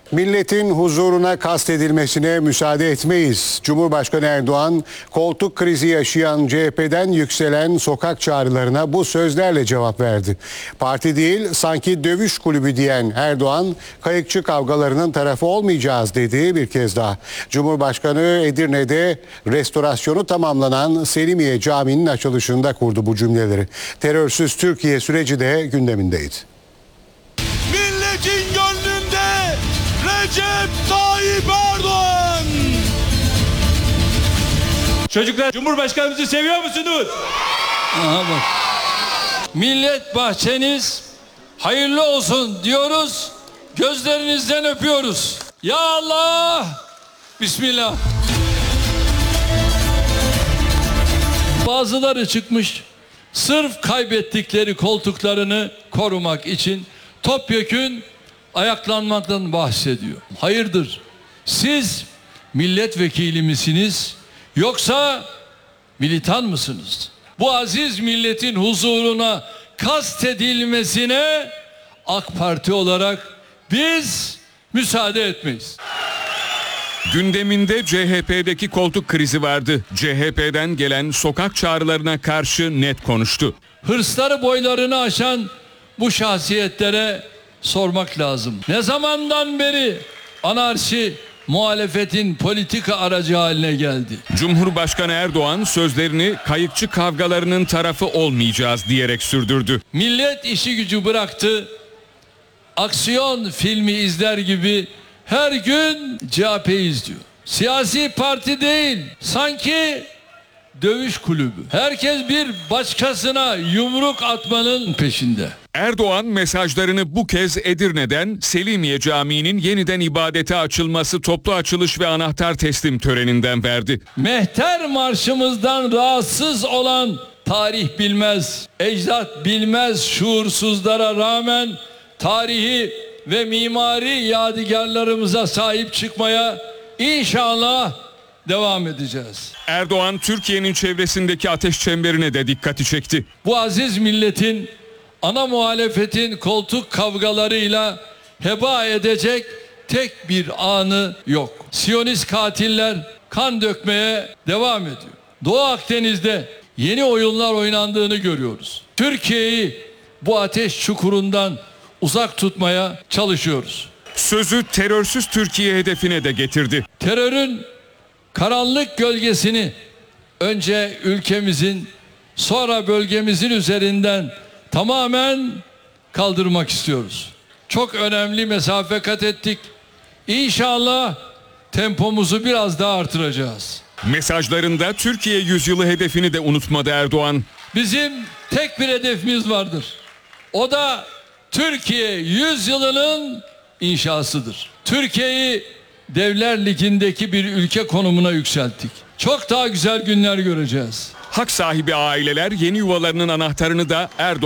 Milletin huzuruna kastedilmesine müsaade etmeyiz. Cumhurbaşkanı Erdoğan, koltuk krizi yaşayan CHP'den yükselen sokak çağrılarına bu sözlerle cevap verdi. Parti değil, sanki dövüş kulübü diyen Erdoğan, kayıkçı kavgalarının tarafı olmayacağız dedi bir kez daha. Cumhurbaşkanı Edirne'de restorasyonu tamamlanan Selimiye Camii'nin açılışında kurdu bu cümleleri. Terörsüz Türkiye süreci de gündemindeydi. Milletin gönlünde Recep Tayyip Erdoğan. Çocuklar, Cumhurbaşkanımızı seviyor musunuz? Aha bak. Millet bahçeniz hayırlı olsun diyoruz. Gözlerinizden öpüyoruz. Ya Allah! Bismillah. Bazıları çıkmış sırf kaybettikleri koltuklarını korumak için topyekün ayaklanmaktan bahsediyor. Hayırdır? Siz milletvekili misiniz yoksa militan mısınız? Bu aziz milletin huzuruna kastedilmesine AK Parti olarak biz müsaade etmeyiz. Gündeminde CHP'deki koltuk krizi vardı. CHP'den gelen sokak çağrılarına karşı net konuştu. Hırsları boylarını aşan bu şahsiyetlere sormak lazım. Ne zamandan beri anarşi muhalefetin politika aracı haline geldi? Cumhurbaşkanı Erdoğan sözlerini kayıkçı kavgalarının tarafı olmayacağız diyerek sürdürdü. Millet işi gücü bıraktı. Aksiyon filmi izler gibi her gün CHP'yi izliyor. Siyasi parti değil, sanki dövüş kulübü. Herkes bir başkasına yumruk atmanın peşinde. Erdoğan mesajlarını bu kez Edirne'den Selimiye Camii'nin yeniden ibadete açılması toplu açılış ve anahtar teslim töreninden verdi. Mehter marşımızdan rahatsız olan tarih bilmez, ecdat bilmez şuursuzlara rağmen tarihi ve mimari yadigarlarımıza sahip çıkmaya inşallah devam edeceğiz. Erdoğan Türkiye'nin çevresindeki ateş çemberine de dikkati çekti. Bu aziz milletin ana muhalefetin koltuk kavgalarıyla heba edecek tek bir anı yok. Siyonist katiller kan dökmeye devam ediyor. Doğu Akdeniz'de yeni oyunlar oynandığını görüyoruz. Türkiye'yi bu ateş çukurundan uzak tutmaya çalışıyoruz. Sözü terörsüz Türkiye hedefine de getirdi. Terörün karanlık gölgesini önce ülkemizin sonra bölgemizin üzerinden tamamen kaldırmak istiyoruz. Çok önemli mesafe kat ettik. İnşallah tempomuzu biraz daha artıracağız. Mesajlarında Türkiye yüzyılı hedefini de unutmadı Erdoğan. Bizim tek bir hedefimiz vardır. O da Türkiye yüzyılının inşasıdır. Türkiye'yi Devler Ligi'ndeki bir ülke konumuna yükselttik. Çok daha güzel günler göreceğiz. Hak sahibi aileler yeni yuvalarının anahtarını da Erdoğan